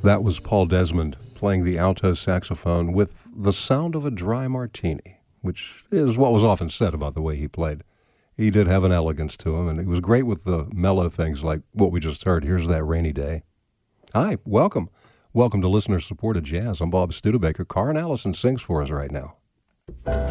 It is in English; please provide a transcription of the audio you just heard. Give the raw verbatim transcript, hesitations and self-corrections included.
That was Paul Desmond playing the alto saxophone with the sound of a dry martini, which is what was often said about the way he played. He did have an elegance to him, and it was great with the mellow things like what we just heard. Here's That Rainy Day. Hi, welcome. Welcome to listener-supported jazz. I'm Bob Studebaker. Karin Allison sings for us right now.